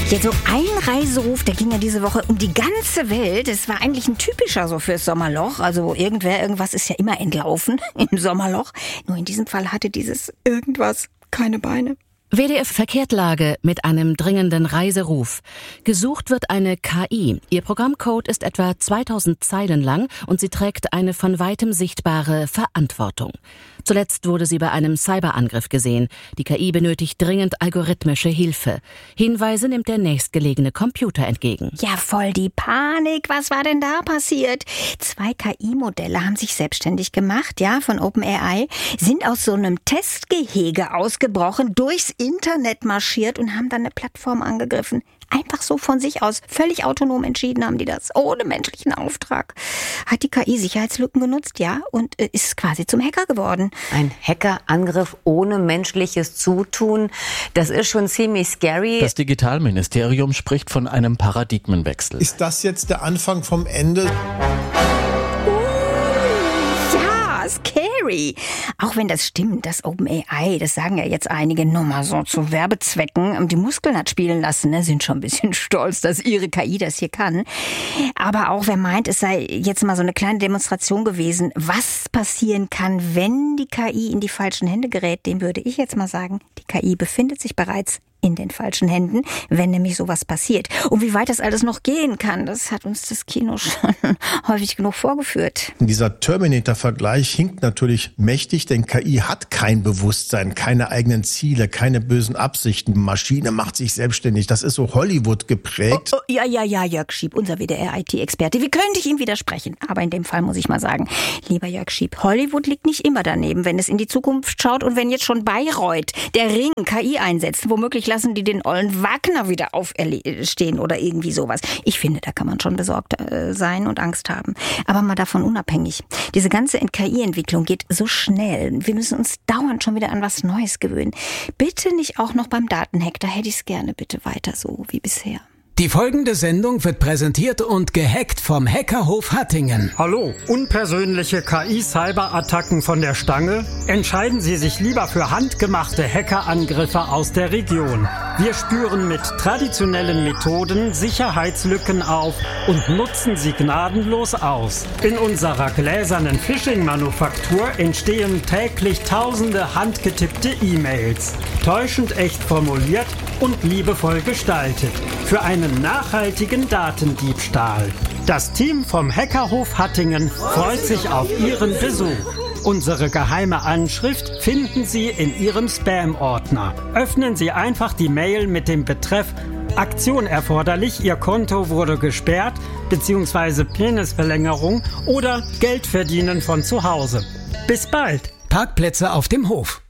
Ja, so ein Reiseruf, der ging ja diese Woche um die ganze Welt. Es war eigentlich ein typischer so fürs Sommerloch. Also irgendwas ist ja immer entlaufen im Sommerloch. Nur in diesem Fall hatte dieses irgendwas keine Beine. WDR-Verkehrslage mit einem dringenden Reiseruf. Gesucht wird eine KI. Ihr Programmcode ist etwa 2000 Zeilen lang und sie trägt eine von weitem sichtbare Verantwortung. Zuletzt wurde sie bei einem Cyberangriff gesehen. Die KI benötigt dringend algorithmische Hilfe. Hinweise nimmt der nächstgelegene Computer entgegen. Ja, voll die Panik. Was war denn da passiert? 2 KI-Modelle haben sich selbstständig gemacht, ja, von OpenAI, sind aus so einem Testgehege ausgebrochen, durchs Internet marschiert und haben dann eine Plattform angegriffen. Einfach so von sich aus, völlig autonom entschieden haben die das, ohne menschlichen Auftrag. Hat die KI Sicherheitslücken genutzt, ja, und ist quasi zum Hacker geworden. Ein Hackerangriff ohne menschliches Zutun, das ist schon ziemlich scary. Das Digitalministerium spricht von einem Paradigmenwechsel. Ist das jetzt der Anfang vom Ende? Scary. Auch wenn das stimmt, dass OpenAI, das sagen ja jetzt einige, nur mal so zu Werbezwecken, die Muskeln hat spielen lassen, ne, sind schon ein bisschen stolz, dass ihre KI das hier kann. Aber auch wer meint, es sei jetzt mal so eine kleine Demonstration gewesen, was passieren kann, wenn die KI in die falschen Hände gerät, dem würde ich jetzt mal sagen, die KI befindet sich bereits in den falschen Händen, wenn nämlich sowas passiert. Und wie weit das alles noch gehen kann, das hat uns das Kino schon häufig genug vorgeführt. Dieser Terminator-Vergleich hinkt natürlich mächtig, denn KI hat kein Bewusstsein, keine eigenen Ziele, keine bösen Absichten. Maschine macht sich selbstständig. Das ist so Hollywood geprägt. Ja, Jörg Schieb, unser WDR-IT-Experte. Wie könnte ich ihm widersprechen? Aber in dem Fall muss ich mal sagen, lieber Jörg Schieb, Hollywood liegt nicht immer daneben, wenn es in die Zukunft schaut und wenn jetzt schon Bayreuth, der Ring, KI einsetzt, womöglich lassen die den ollen Wagner wieder aufstehen oder irgendwie sowas. Ich finde, da kann man schon besorgt sein und Angst haben. Aber mal davon unabhängig. Diese ganze KI-Entwicklung geht so schnell. Wir müssen uns dauernd schon wieder an was Neues gewöhnen. Bitte nicht auch noch beim Datenhack. Da hätte ich es gerne bitte weiter so wie bisher. Die folgende Sendung wird präsentiert und gehackt vom Hackerhof Hattingen. Hallo, unpersönliche KI-Cyberattacken von der Stange? Entscheiden Sie sich lieber für handgemachte Hackerangriffe aus der Region. Wir spüren mit traditionellen Methoden Sicherheitslücken auf und nutzen sie gnadenlos aus. In unserer gläsernen Phishing-Manufaktur entstehen täglich tausende handgetippte E-Mails. Täuschend echt formuliert und liebevoll gestaltet. Für einen nachhaltigen Datendiebstahl. Das Team vom Hackerhof Hattingen freut sich auf Ihren Besuch. Unsere geheime Anschrift finden Sie in Ihrem Spam-Ordner. Öffnen Sie einfach die Mail mit dem Betreff Aktion erforderlich, Ihr Konto wurde gesperrt, bzw. Penisverlängerung oder Geld verdienen von zu Hause. Bis bald! Parkplätze auf dem Hof.